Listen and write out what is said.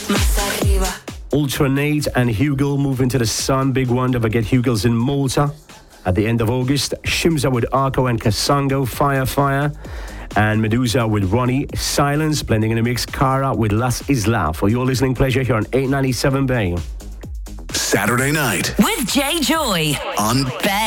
Ultra Nate and Hugel move into the sun. Big one, don't forget Hugel's in Malta at the end of August. Shimza with Arco and Kasango, Fire. And Medusa with Ronnie, Silence, blending in the mix. Cara with Las Isla. For your listening pleasure here on 897 Bay. Saturday night with Jay Joy on Bay.